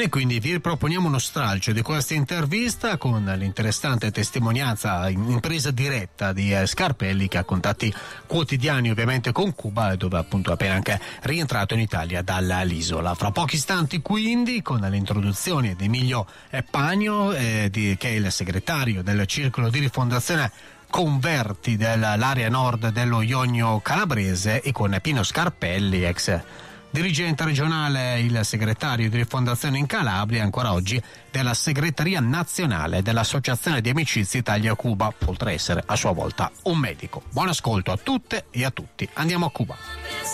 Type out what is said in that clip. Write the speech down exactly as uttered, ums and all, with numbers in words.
Bene, quindi vi proponiamo uno stralcio di questa intervista con l'interessante testimonianza in presa diretta di eh, Scarpelli, che ha contatti quotidiani ovviamente con Cuba, dove appunto è appena anche rientrato in Italia dall'isola. Fra pochi istanti quindi con l'introduzione di Emilio Pagno, eh, di, che è il segretario del Circolo di Rifondazione Converti dell'area nord dello Ionio Calabrese, e con Pino Scarpelli, ex dirigente regionale, il segretario di Rifondazione in Calabria, ancora oggi della segreteria nazionale dell'Associazione di Amicizia Italia-Cuba, oltre a essere a sua volta un medico. Buon ascolto a tutte e a tutti. Andiamo a Cuba.